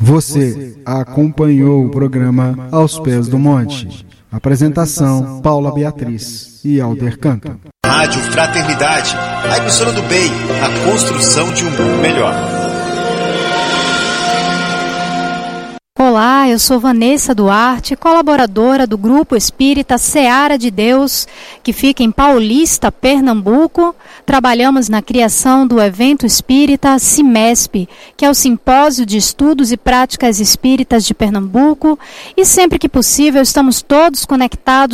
Você acompanhou o programa Aos Pés do Monte. Apresentação: Paula Beatriz e Alder Canto. Rádio Fraternidade, a emissora do bem, a construção de um mundo melhor. Olá, eu sou Vanessa Duarte, colaboradora do Grupo Espírita Seara de Deus, que fica em Paulista, Pernambuco. Trabalhamos na criação do evento espírita CIMESP, que é o Simpósio de Estudos e Práticas Espíritas de Pernambuco, e sempre que possível estamos todos conectados